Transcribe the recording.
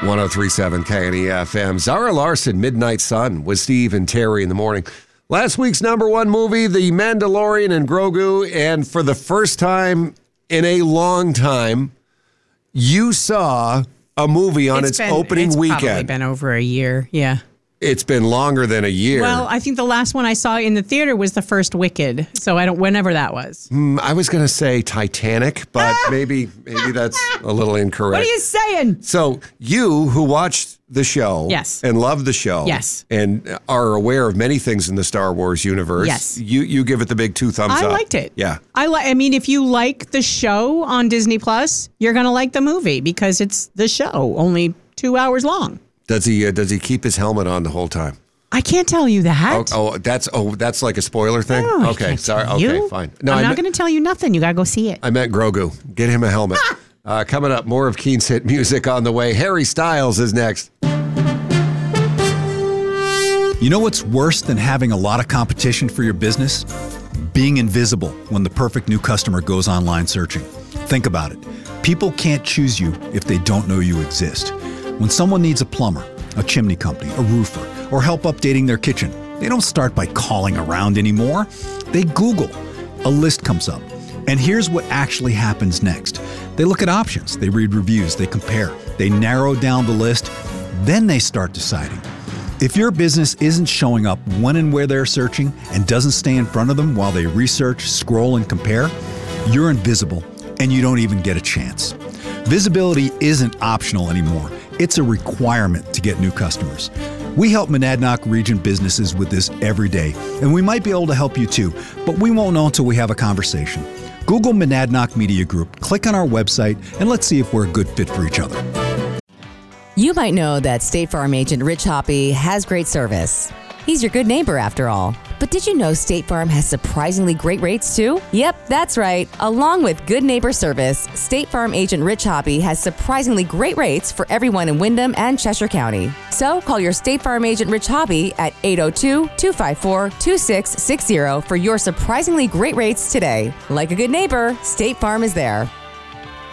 103.7 KNEFM. Zara Larson, Midnight Sun, with Steve and Terry in the morning. Last week's number one movie, The Mandalorian and Grogu, and for the first time in a long time, you saw a movie on its opening weekend. It's probably been over a year, yeah. It's been longer than a year. Well, I think the last one I saw in the theater was the first Wicked, so whenever that was. I was going to say Titanic, but maybe that's a little incorrect. What are you saying? So you who watched the show Yes. and love the show Yes. and are aware of many things in the Star Wars universe, Yes. you give it the big 2 thumbs up. I liked it. Yeah. I mean, if you like the show on Disney Plus, you're going to like the movie because it's the show, only 2 hours long. Does he keep his helmet on the whole time? I can't tell you that. That's like a spoiler thing? No, I okay, can't sorry. tell Okay, you. fine. No, I'm not going to tell you nothing. You got to go see it. I meant Grogu. Get him a helmet. Coming up, more of Keen's hit music on the way. Harry Styles is next. You know what's worse than having a lot of competition for your business? Being invisible when the perfect new customer goes online searching. Think about it. People can't choose you if they don't know you exist. When someone needs a plumber, a chimney company, a roofer, or help updating their kitchen, they don't start by calling around anymore. They Google. A list comes up. And here's what actually happens next. They look at options, they read reviews, they compare, they narrow down the list, then they start deciding. If your business isn't showing up when and where they're searching and doesn't stay in front of them while they research, scroll, and compare, you're invisible and you don't even get a chance. Visibility isn't optional anymore. It's a requirement to get new customers. We help Monadnock region businesses with this every day, and we might be able to help you too, but we won't know until we have a conversation. Google Monadnock Media Group, click on our website, and let's see if we're a good fit for each other. You might know that State Farm agent Rich Hoppy has great service. He's your good neighbor after all. But did you know State Farm has surprisingly great rates too? Yep, that's right. Along with good neighbor service, State Farm agent Rich Hoppy has surprisingly great rates for everyone in Windham and Cheshire County. So call your State Farm agent Rich Hoppy at 802-254-2660 for your surprisingly great rates today. Like a good neighbor, State Farm is there.